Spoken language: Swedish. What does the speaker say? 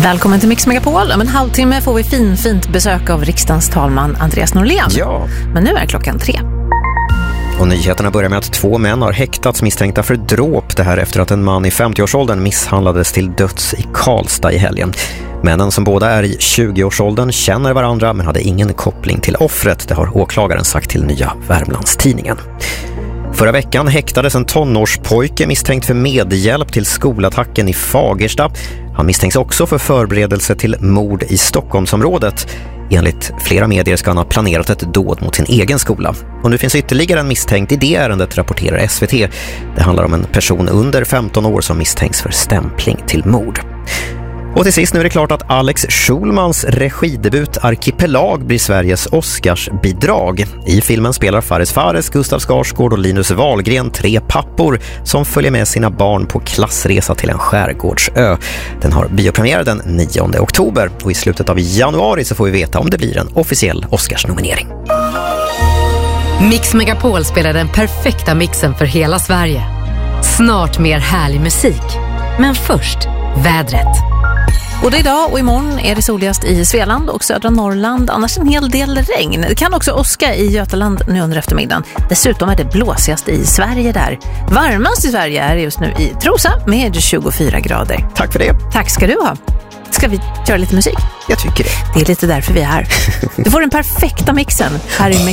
Välkommen till Mix Megapol. Om en halvtimme får vi fint besök av riksdagens talman Andreas Norlén. Ja. Men nu är klockan 3. Och nyheterna börjar med att 2 män har häktats misstänkta för dråp. Det här efter att en man i 50-årsåldern misshandlades till döds i Karlstad i helgen. Männen som båda är i 20-årsåldern känner varandra men hade ingen koppling till offret. Det har åklagaren sagt till Nya Värmlandstidningen. Förra veckan häktades en tonårspojke misstänkt för medhjälp till skolattacken i Fagersta. Han misstänks också för förberedelse till mord i Stockholmsområdet. Enligt flera medier ska han ha planerat ett dåd mot sin egen skola. Och nu finns ytterligare en misstänkt i det ärendet, rapporterar SVT. Det handlar om en person under 15 år som misstänks för stämpling till mord. Och till sist nu är det klart att Alex Schulmans regidebut Arkipelag blir Sveriges Oscarsbidrag. I filmen spelar Fares Fares, Gustav Skarsgård och Linus Wahlgren 3 pappor som följer med sina barn på klassresa till en skärgårdsö. Den har biopremiär den 9 oktober och i slutet av januari så får vi veta om det blir en officiell Oscarsnominering. Mix Megapol spelar den perfekta mixen för hela Sverige. Snart mer härlig musik. Men först, vädret. Både idag och imorgon är det soligast i Svealand och södra Norrland. Annars en hel del regn. Det kan också åska i Götaland nu under eftermiddagen. Dessutom är det blåsigast i Sverige där. Varmast i Sverige är just nu i Trosa med 24 grader. Tack för det. Tack ska du ha. Ska vi köra lite musik? Jag tycker det. Det är lite därför vi är här. Du får den perfekta mixen här i Mix